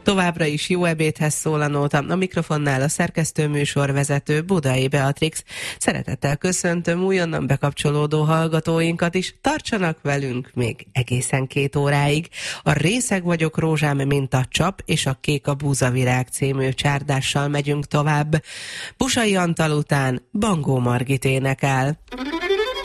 Továbbra is jó ebédhez szól a nóta. A mikrofonnál a szerkesztő műsorvezető Budai Beatrix. Szeretettel köszöntöm újonnan bekapcsolódó hallgatóinkat is. Tartsanak velünk még egészen 2 óráig. A Részeg vagyok rózsám, mint a csap, és a Kék a búzavirág című csárdással megyünk tovább. Busai Antal után Bangó Margit énekel.